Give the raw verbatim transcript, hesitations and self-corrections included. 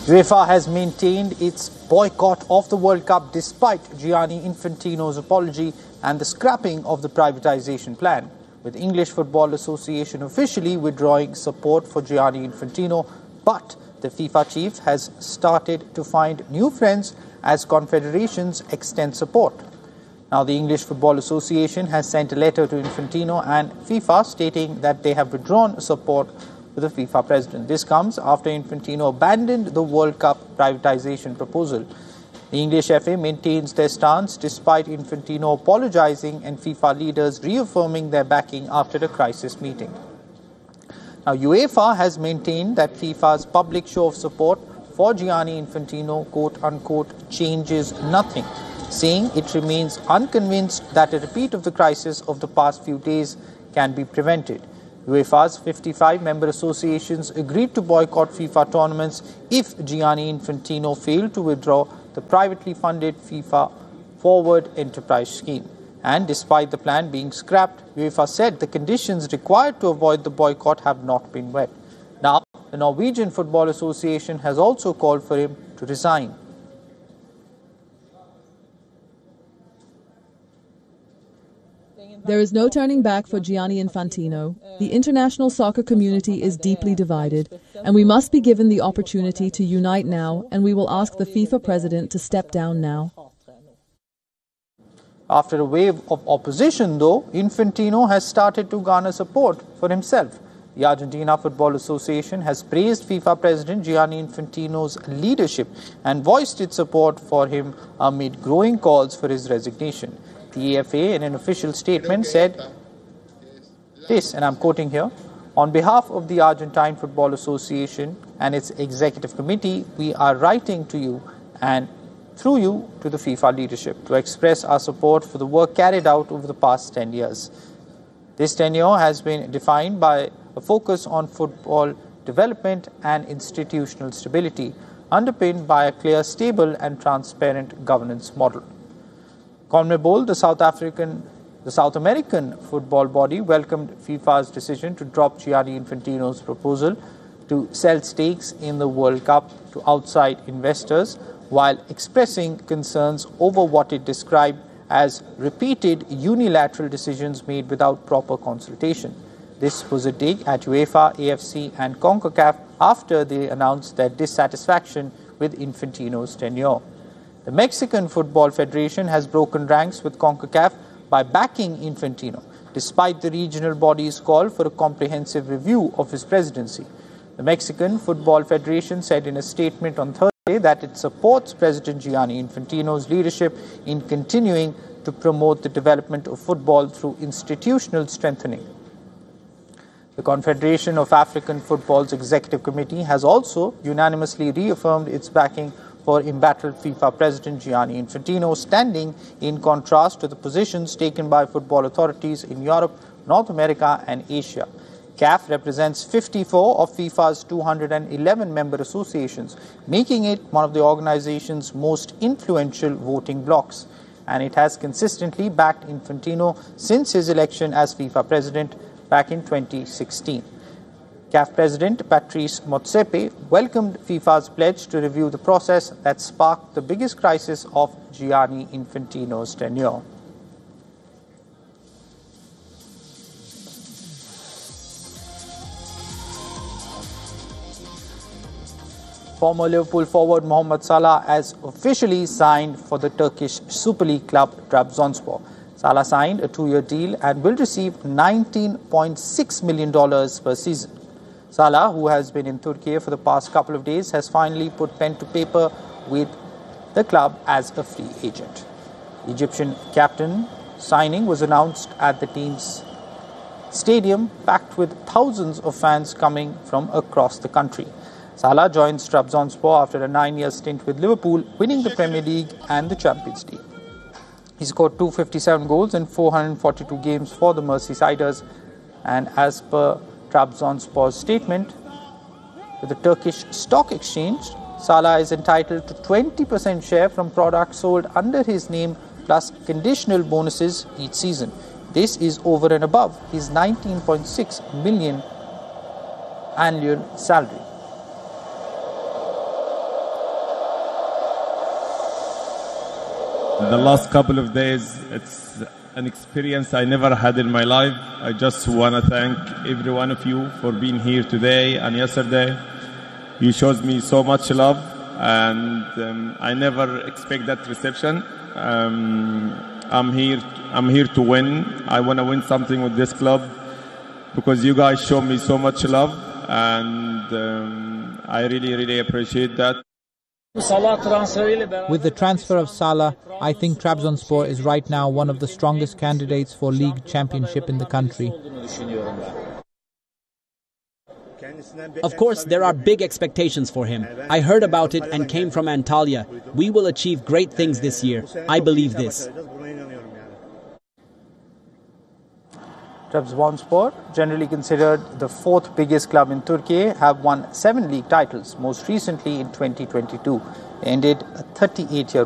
UEFA has maintained its boycott of the World Cup despite Gianni Infantino's apology and the scrapping of the privatisation plan, with English Football Association officially withdrawing support for Gianni Infantino. But the FIFA chief has started to find new friends as confederations extend support. Now, the English Football Association has sent a letter to Infantino and FIFA stating that they have withdrawn support for the FIFA president. This comes after Infantino abandoned the World Cup privatisation proposal. The English F A maintains their stance despite Infantino apologising and FIFA leaders reaffirming their backing after the crisis meeting. Now, UEFA has maintained that FIFA's public show of support for Gianni Infantino, quote-unquote, changes nothing, saying it remains unconvinced that a repeat of the crisis of the past few days can be prevented. UEFA's fifty-five member associations agreed to boycott FIFA tournaments if Gianni Infantino failed to withdraw the privately funded FIFA Forward Enterprise Scheme. And despite the plan being scrapped, UEFA said the conditions required to avoid the boycott have not been met. Now, the Norwegian Football Association has also called for him to resign. There is no turning back for Gianni Infantino. The international soccer community is deeply divided, and we must be given the opportunity to unite now, and we will ask the FIFA president to step down now. After a wave of opposition, though, Infantino has started to garner support for himself. The Argentina Football Association has praised FIFA President Gianni Infantino's leadership and voiced its support for him amid growing calls for his resignation. The A F A, in an official statement, said this, and I'm quoting here, "On behalf of the Argentine Football Association and its executive committee, we are writing to you and through you to the FIFA leadership to express our support for the work carried out over the past ten years. This tenure has been defined by a focus on football development and institutional stability, underpinned by a clear, stable and transparent governance model." CONMEBOL, the South African, the South American football body, welcomed FIFA's decision to drop Gianni Infantino's proposal to sell stakes in the World Cup to outside investors, while expressing concerns over what it described as repeated unilateral decisions made without proper consultation. This was a dig at UEFA, A F C and CONCACAF after they announced their dissatisfaction with Infantino's tenure. The Mexican Football Federation has broken ranks with CONCACAF by backing Infantino, despite the regional body's call for a comprehensive review of his presidency. The Mexican Football Federation said in a statement on Thursday that it supports President Gianni Infantino's leadership in continuing to promote the development of football through institutional strengthening. The Confederation of African Football's Executive Committee has also unanimously reaffirmed its backing for embattled FIFA President Gianni Infantino, standing in contrast to the positions taken by football authorities in Europe, North America and Asia. C A F represents fifty-four of FIFA's two hundred eleven member associations, making it one of the organization's most influential voting blocs. And it has consistently backed Infantino since his election as FIFA president back in twenty sixteen. C A F President Patrice Motsepe welcomed FIFA's pledge to review the process that sparked the biggest crisis of Gianni Infantino's tenure. Former Liverpool forward Mohamed Salah has officially signed for the Turkish Super League club Trabzonspor. Salah signed a two-year deal and will receive nineteen point six million dollars per season. Salah, who has been in Turkey for the past couple of days, has finally put pen to paper with the club as a free agent. The Egyptian captain signing was announced at the team's stadium, packed with thousands of fans coming from across the country. Salah joins Trabzonspor after a nine-year stint with Liverpool, winning the Premier League and the Champions League. He scored two hundred fifty-seven goals in four hundred forty-two games for the Merseysiders, and as per Trabzonspor's statement with the Turkish Stock Exchange, Salah is entitled to twenty percent share from products sold under his name plus conditional bonuses each season. This is over and above his nineteen point six million annual salary. The last couple of days, it's an experience I never had in my life. I just want to thank every one of you for being here today and yesterday. You showed me so much love, and um, I never expect that reception. Um, I'm here. I'm here to win. I want to win something with this club because you guys show me so much love, and um, I really, really appreciate that. With the transfer of Salah, I think Trabzonspor is right now one of the strongest candidates for league championship in the country. Of course, there are big expectations for him. I heard about it and came from Antalya. We will achieve great things this year. I believe this. Trabzonspor, generally considered the fourth biggest club in Turkey, have won seven league titles, most recently in twenty twenty-two. They ended a thirty-eight year